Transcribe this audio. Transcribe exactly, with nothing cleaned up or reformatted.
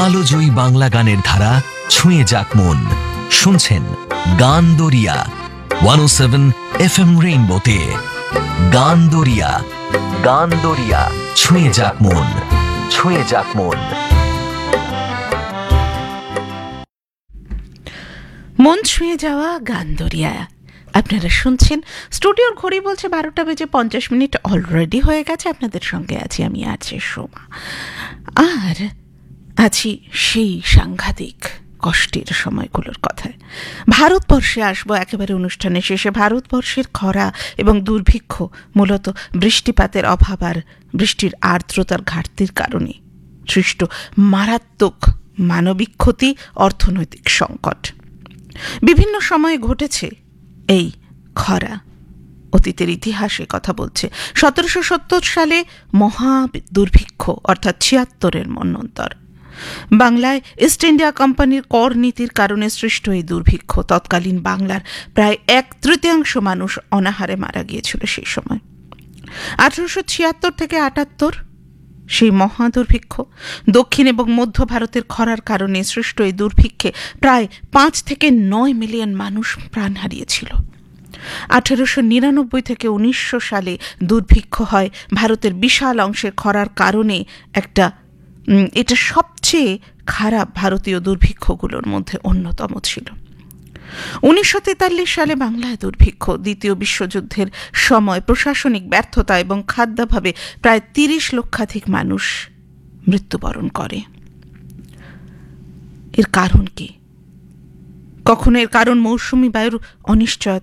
কালজয়ী বাংলা গানের ধারা ছুঁয়ে যাক মন। শুনছেন গান দরিয়া ওয়ান ও সেভেন এফ এম রেইনবোতে। গান দরিয়া, গান দরিয়া ছুঁয়ে যাক মন, ছুঁয়ে যাক মন। মন ছুঁয়ে যাওয়া গান দরিয়া আপনারা শুনছেন। স্টুডিওর ঘড়ি বলছে বারোটা বেজে পঞ্চাশ মিনিট অলরেডি হয়ে গেছে। আপনাদের সঙ্গে আছি আমি, আছি সোমা। আর আছি সেই সাংঘাতিক কষ্টের সময়গুলোর কথায়। ভারতবর্ষে আসবো একেবারে অনুষ্ঠানের শেষে। ভারতবর্ষের খরা এবং দুর্ভিক্ষ মূলত বৃষ্টিপাতের অভাব আর বৃষ্টির আর্দ্রতার ঘাটতির কারণে সৃষ্ট মারাত্মক মানবিক ক্ষতি, অর্থনৈতিক সংকট। বিভিন্ন সময়ে ঘটেছে এই খরা। অতীতের ইতিহাসে কথা বলছে। সতেরোশো সত্তর সালে মহা দুর্ভিক্ষ অর্থাৎ ছিয়াত্তরের মন্বন্তর। বাংলায় ইস্ট ইন্ডিয়া কোম্পানির কর নীতির কারণে সৃষ্ট এই দুর্ভিক্ষ তৎকালীন বাংলার প্রায় এক তৃতীয়াংশ মানুষ অনাহারে মারা গিয়েছিল সেই সময়। আঠারোশো ছিয়াত্তর থেকে আটাত্তর সেই মহা দুর্ভিক্ষ। দক্ষিণ এবং মধ্য ভারতের খরার কারণে সৃষ্ট এই দুর্ভিক্ষে প্রায় পাঁচ থেকে নয় মিলিয়ন মানুষ প্রাণ হারিয়েছিল। আঠারোশো নিরানব্বই থেকে উনিশশো সালে দুর্ভিক্ষ হয় ভারতের বিশাল অংশের খরার কারণে। একটা এটা সবচেয়ে খারাপ ভারতীয় দুর্ভিক্ষগুলোর মধ্যে অন্যতম ছিল। উনিশশো তেতাল্লিশ সালে বাংলায় দুর্ভিক্ষ। দ্বিতীয় বিশ্বযুদ্ধের সময় প্রশাসনিক ব্যর্থতা এবং খাদ্যাভাবে প্রায় তিরিশ লক্ষাধিক মানুষ মৃত্যুবরণ করে। এর কারণ কি? কখনো এর কারণ মৌসুমি বায়ুর অনিশ্চয়তা,